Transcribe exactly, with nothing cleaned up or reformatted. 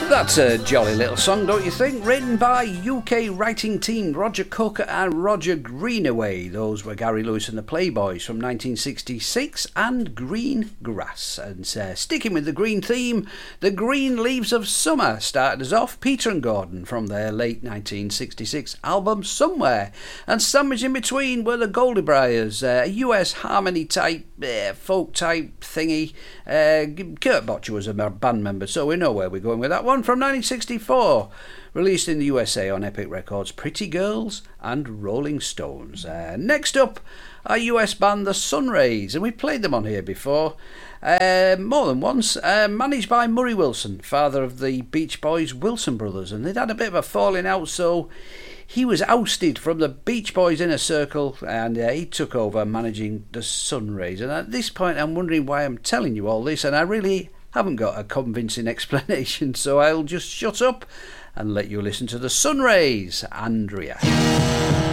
That's a jolly little song, don't you think? Written by U K writing team Roger Cook and Roger Greenaway. Those were Gary Lewis and the Playboys from nineteen sixty-six and Green Grass. And uh, sticking with the green theme, the Green Leaves of Summer started us off. Peter and Gordon from their late nineteen sixty-six album Somewhere. And sandwiched in between were the Goldie Briars, uh, a U S harmony type, uh, folk type thingy. Uh, Kurt Botcher was a band member, so we know where we're going with that one. From nineteen sixty-four, released in the U S A on Epic Records, Pretty Girls and Rolling Stones. Uh, next up, our U S band, the Sunrays, and we played them on here before, uh, more than once, uh, managed by Murray Wilson, father of the Beach Boys Wilson brothers, and they'd had a bit of a falling out, so he was ousted from the Beach Boys inner circle, and uh, he took over managing the Sunrays. And at this point, I'm wondering why I'm telling you all this, and I really haven't got a convincing explanation, so I'll just shut up and let you listen to the Sunrays, Andrea.